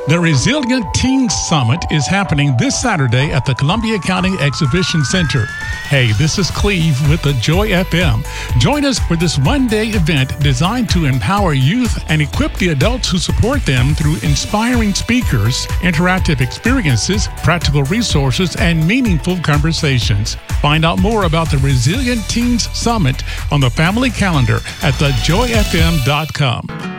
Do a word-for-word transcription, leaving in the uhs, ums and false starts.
The Resilient Teens Summit is happening this Saturday at the Columbia County Exhibition Center. Hey, this is Cleve with the Joy F M. Join us for this one-day event designed to empower youth and equip the adults who support them through inspiring speakers, interactive experiences, practical resources, and meaningful conversations. Find out more about the Resilient Teens Summit on the family calendar at the joy f m dot com.